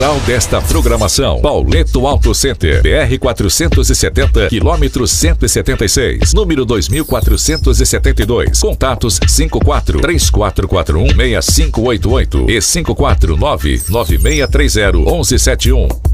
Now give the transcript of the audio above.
Desta programação, Pauleto Auto Center, BR 470, quilômetro 176, número 2472. Contatos 54-3441-6588 e 549-9630-1171.